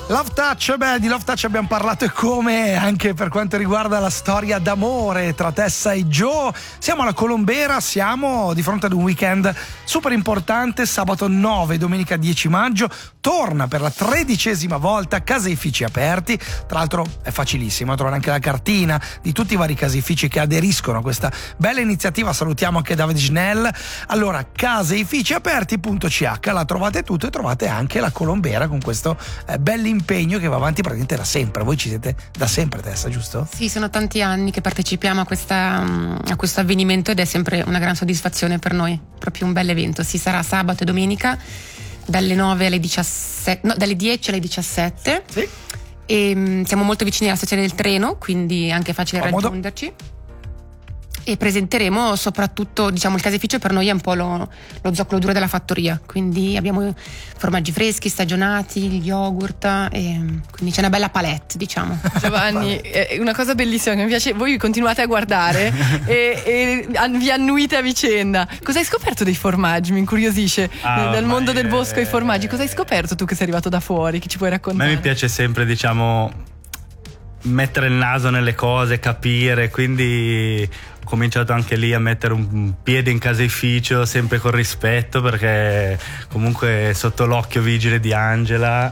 Love Touch, beh, di Love Touch abbiamo parlato e come anche per quanto riguarda la storia d'amore tra Tessa e Joe. Siamo alla Colombera, siamo di fronte ad un weekend super importante, sabato 9, domenica 10 maggio, torna per la 13ª volta Caseifici Aperti. Tra l'altro è facilissimo trovare anche la cartina di tutti i vari caseifici che aderiscono a questa bella iniziativa. Salutiamo anche Davide Schnell. Allora, caseificiaperti.ch, la trovate tutto e trovate anche la Colombera con questo bell'impegno che va avanti praticamente da sempre. Voi ci siete da sempre, Tessa, giusto? Sì, sono tanti anni che partecipiamo a questo avvenimento ed è sempre una gran soddisfazione per noi, proprio un bel evento. Si sarà sabato e domenica dalle 9 alle 17, no, dalle 10 alle 17. Sì. E siamo molto vicini alla stazione del treno, quindi è anche facile comodo raggiungerci. E presenteremo soprattutto, diciamo, il caseificio per noi è un po' lo zoccolo duro della fattoria, quindi abbiamo formaggi freschi, stagionati, gli yogurt, e quindi c'è una bella palette, diciamo. Giovanni, una cosa bellissima che mi piace, voi continuate a guardare e vi annuite a vicenda. Cosa hai scoperto dei formaggi? Mi incuriosisce, dal mondo del bosco ai formaggi. Cosa hai scoperto tu che sei arrivato da fuori, che ci puoi raccontare? A me mi piace sempre, diciamo, mettere il naso nelle cose, capire, quindi ho cominciato anche lì a mettere un piede in caseificio, sempre con rispetto, perché comunque sotto l'occhio vigile di Angela,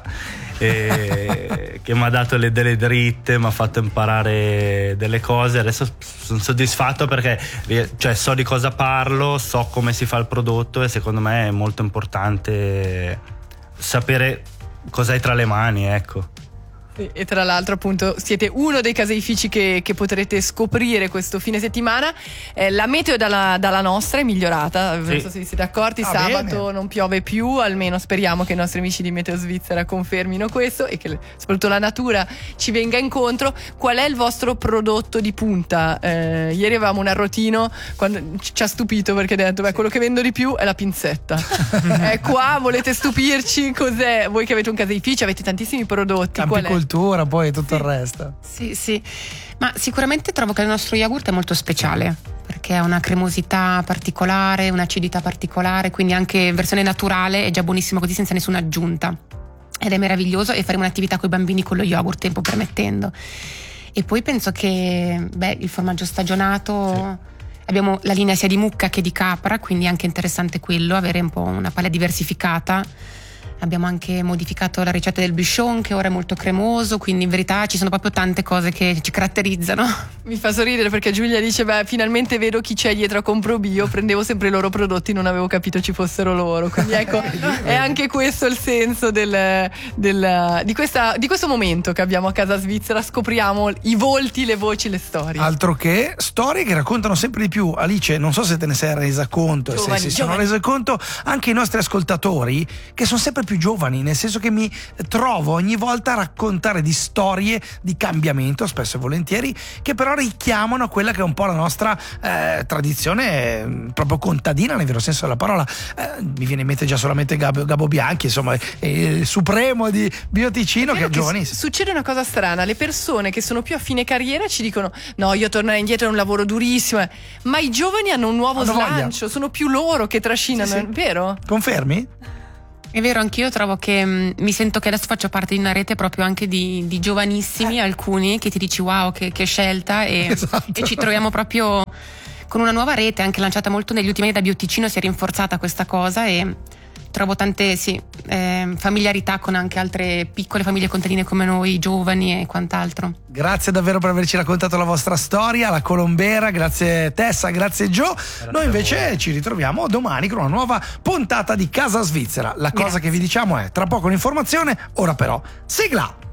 che mi ha dato delle dritte, mi ha fatto imparare delle cose. Adesso sono soddisfatto perché so di cosa parlo, so come si fa il prodotto e secondo me è molto importante sapere cosa hai tra le mani, ecco. E tra l'altro appunto siete uno dei caseifici che potrete scoprire questo fine settimana. La meteo dalla nostra è migliorata, non so se vi siete accorti, sabato bene. Non piove più, almeno speriamo che i nostri amici di Meteo Svizzera confermino questo e che soprattutto la natura ci venga incontro. Qual è il vostro prodotto di punta? Ieri avevamo un arrotino, quando ci ha stupito perché ha detto quello che vendo di più è la pinzetta. Qua volete stupirci? Cos'è? Voi che avete un caseificio, avete tantissimi prodotti, qual è? Poi tutto il resto. Sì, ma sicuramente trovo che il nostro yogurt è molto speciale perché ha una cremosità particolare, un'acidità particolare, quindi anche versione naturale è già buonissimo così senza nessuna aggiunta ed è meraviglioso, e faremo un'attività con i bambini con lo yogurt tempo permettendo. E poi penso che il formaggio stagionato, abbiamo la linea sia di mucca che di capra, quindi è anche interessante quello, avere un po' una palette diversificata. Abbiamo anche modificato la ricetta del bichon che ora è molto cremoso, quindi in verità ci sono proprio tante cose che ci caratterizzano. Mi fa sorridere perché Giulia dice finalmente vedo chi c'è dietro a Compro Bio, prendevo sempre i loro prodotti, non avevo capito ci fossero loro, quindi ecco è anche questo il senso di questo momento che abbiamo a Casa Svizzera. Scopriamo i volti, le voci, le storie. Altro che storie che raccontano sempre di più. Alice, non so se te ne sei resa conto, giovani, se si sono resi conto anche i nostri ascoltatori, che sono sempre più giovani, nel senso che mi trovo ogni volta a raccontare di storie di cambiamento, spesso e volentieri, che però richiamano a quella che è un po' la nostra tradizione proprio contadina nel vero senso della parola. Mi viene in mente già solamente Gabo Bianchi, insomma, il supremo di Bioticino, che è giovanissimo. Succede una cosa strana, le persone che sono più a fine carriera ci dicono no, io tornerei indietro, è un lavoro durissimo, ma i giovani hanno un nuovo slancio, voglia. Sono più loro che trascinano, sì. Vero? Confermi? È vero, anch'io trovo che mi sento che adesso faccio parte di una rete proprio anche di giovanissimi, alcuni che ti dici wow che scelta, esatto. E ci troviamo proprio con una nuova rete anche lanciata molto negli ultimi anni da Bioticino, si è rinforzata questa cosa e trovo tante familiarità con anche altre piccole famiglie contadine come noi, giovani e quant'altro. Grazie davvero per averci raccontato la vostra storia, la Colombera, grazie Tessa, grazie Joe. Noi invece ci ritroviamo domani con una nuova puntata di Casa Svizzera. La cosa che vi diciamo è tra poco l'informazione, ora però sigla!